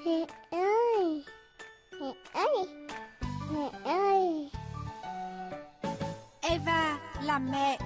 Mẹ ơi, mẹ ơi, mẹ ơi. Eva làm mẹ.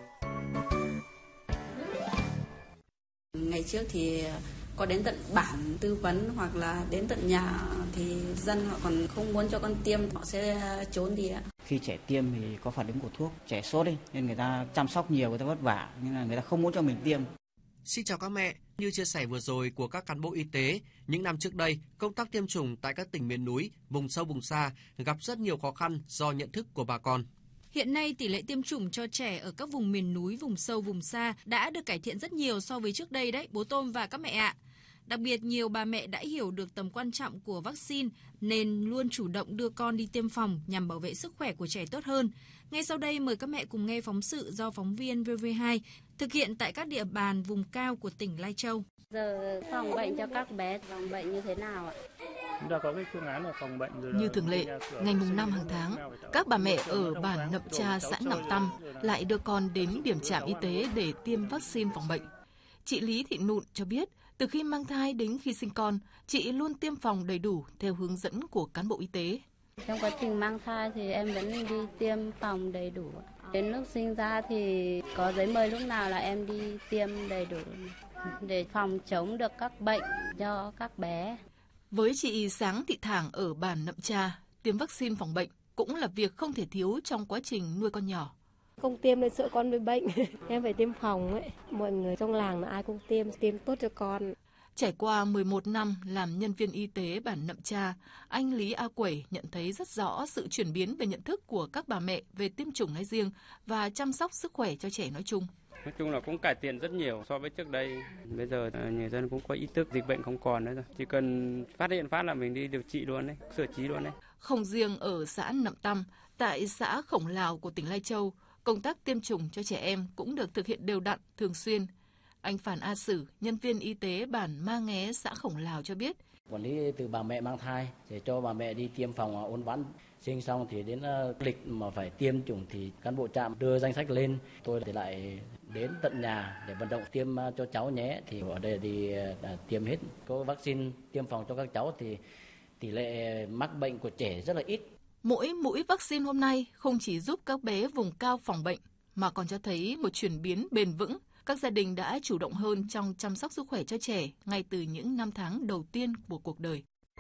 Ngày trước thì có đến tận bản tư vấn hoặc là đến tận nhà thì dân họ còn không muốn cho con tiêm, họ sẽ trốn đi ạ. Khi trẻ tiêm thì có phản ứng của thuốc, trẻ sốt đi nên người ta chăm sóc nhiều, người ta vất vả nhưng là người ta không muốn cho mình tiêm. Xin chào các mẹ, như chia sẻ vừa rồi của các cán bộ y tế, những năm trước đây, công tác tiêm chủng tại các tỉnh miền núi, vùng sâu vùng xa gặp rất nhiều khó khăn do nhận thức của bà con. Hiện nay, tỷ lệ tiêm chủng cho trẻ ở các vùng miền núi, vùng sâu, vùng xa đã được cải thiện rất nhiều so với trước đây đấy, bố Tôm và các mẹ ạ. Đặc biệt, nhiều bà mẹ đã hiểu được tầm quan trọng của vaccine nên luôn chủ động đưa con đi tiêm phòng nhằm bảo vệ sức khỏe của trẻ tốt hơn. Ngay sau đây, mời các mẹ cùng nghe phóng sự do phóng viên VV2 thực hiện tại các địa bàn vùng cao của tỉnh Lai Châu. Giờ phòng bệnh cho các bé, phòng bệnh như thế nào ạ? Chúng ta có cái phương án là phòng bệnh rồi. Như thường lệ, ngày mùng 5 hàng tháng, các bà mẹ ở bản Nậm Cha, xã Nậm Tăm lại đưa con đến điểm trạm y tế để tiêm vaccine phòng bệnh. Chị Lý Thị Nụn cho biết, từ khi mang thai đến khi sinh con, chị luôn tiêm phòng đầy đủ theo hướng dẫn của cán bộ y tế. Trong quá trình mang thai thì em vẫn đi tiêm phòng đầy đủ. Đến lúc sinh ra thì có giấy mời lúc nào là em đi tiêm đầy đủ để phòng chống được các bệnh cho các bé. Với chị Sáng Thị Thảng ở bản Nậm Cha, tiêm vaccine phòng bệnh cũng là việc không thể thiếu trong quá trình nuôi con nhỏ. Không tiêm nên sợ con bị bệnh, em phải tiêm phòng ấy. Mọi người trong làng là ai cũng tiêm tốt cho con. Trải qua 11 năm làm nhân viên y tế bản Nậm Cha, anh Lý A Quẩy nhận thấy rất rõ sự chuyển biến về nhận thức của các bà mẹ về tiêm chủng nói riêng và chăm sóc sức khỏe cho trẻ nói chung. Nói chung là cũng cải thiện rất nhiều so với trước đây. Bây giờ người dân cũng có ý thức dịch bệnh không còn nữa rồi. Chỉ cần phát hiện phát là mình đi điều trị luôn đấy, xử trí luôn đấy. Không riêng ở xã Nậm Tăm, tại xã Khổng Lào của tỉnh Lai Châu, công tác tiêm chủng cho trẻ em cũng được thực hiện đều đặn, thường xuyên. Anh Phản A Sử, nhân viên y tế bản Ma Nghé, xã Khổng Lào cho biết. Quản lý từ bà mẹ mang thai để cho bà mẹ đi tiêm phòng uốn ván, sinh xong thì đến lịch mà phải tiêm chủng thì cán bộ trạm đưa danh sách lên. Tôi thì lại đến tận nhà để vận động tiêm cho cháu nhé. Thì ở đây thì tiêm hết. Có vaccine tiêm phòng cho các cháu thì tỷ lệ mắc bệnh của trẻ rất là ít. Mỗi mũi vaccine hôm nay không chỉ giúp các bé vùng cao phòng bệnh mà còn cho thấy một chuyển biến bền vững. Các gia đình đã chủ động hơn trong chăm sóc sức khỏe cho trẻ ngay từ những năm tháng đầu tiên của cuộc đời.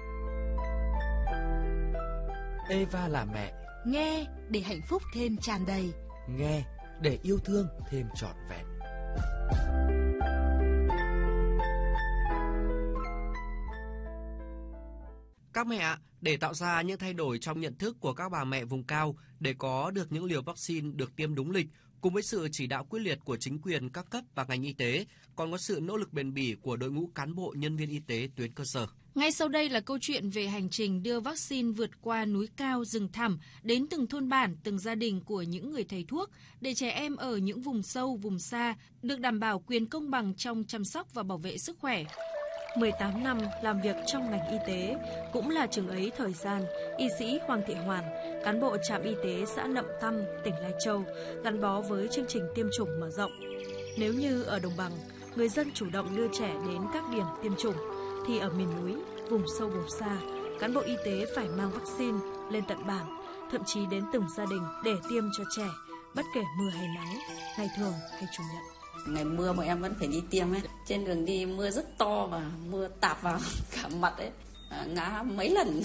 Eva là mẹ. Nghe để hạnh phúc thêm tràn đầy. Nghe để yêu thương thêm trọn vẹn. Các mẹ ạ, để tạo ra những thay đổi trong nhận thức của các bà mẹ vùng cao để có được những liều vaccine được tiêm đúng lịch, cùng với sự chỉ đạo quyết liệt của chính quyền các cấp và ngành y tế, còn có sự nỗ lực bền bỉ của đội ngũ cán bộ nhân viên y tế tuyến cơ sở. Ngay sau đây là câu chuyện về hành trình đưa vaccine vượt qua núi cao rừng thẳm đến từng thôn bản, từng gia đình của những người thầy thuốc để trẻ em ở những vùng sâu, vùng xa được đảm bảo quyền công bằng trong chăm sóc và bảo vệ sức khỏe. 18 năm làm việc trong ngành y tế, cũng là chừng ấy thời gian, y sĩ Hoàng Thị Hoàn, cán bộ trạm y tế xã Nậm Tăm, tỉnh Lai Châu, gắn bó với chương trình tiêm chủng mở rộng. Nếu như ở đồng bằng, người dân chủ động đưa trẻ đến các điểm tiêm chủng, thì ở miền núi, vùng sâu vùng xa, cán bộ y tế phải mang vaccine lên tận bản, thậm chí đến từng gia đình để tiêm cho trẻ, bất kể mưa hay nắng, ngày thường hay chủ nhật. Ngày mưa bọn em vẫn phải đi tiêm ấy. Trên đường đi mưa rất to và mưa tạt vào cả mặt ấy, ngã mấy lần.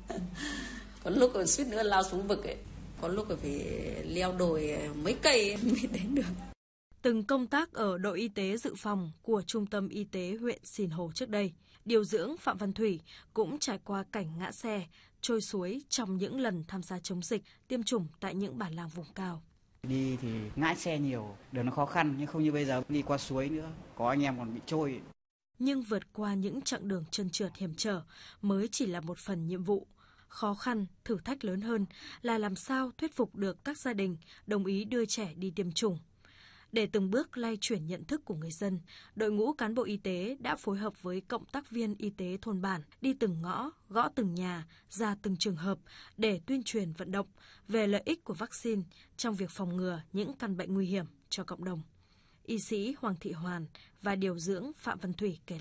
Có lúc còn suýt nữa lao xuống vực ấy. Có lúc phải leo đồi mấy cây mới đến được. Từng công tác ở đội y tế dự phòng của Trung tâm Y tế huyện Sìn Hồ trước đây, điều dưỡng Phạm Văn Thủy cũng trải qua cảnh ngã xe, trôi suối trong những lần tham gia chống dịch, tiêm chủng tại những bản làng vùng cao. Đi thì ngã xe nhiều, đường nó khó khăn nhưng không như bây giờ đi qua suối nữa, có anh em còn bị trôi. Nhưng vượt qua những chặng đường trơn trượt hiểm trở mới chỉ là một phần nhiệm vụ. Khó khăn, thử thách lớn hơn là làm sao thuyết phục được các gia đình đồng ý đưa trẻ đi tiêm chủng. Để từng bước lay chuyển nhận thức của người dân, đội ngũ cán bộ y tế đã phối hợp với cộng tác viên y tế thôn bản đi từng ngõ, gõ từng nhà, ra từng trường hợp để tuyên truyền vận động về lợi ích của vaccine trong việc phòng ngừa những căn bệnh nguy hiểm cho cộng đồng. Y sĩ Hoàng Thị Hoàn và điều dưỡng Phạm Văn Thủy kể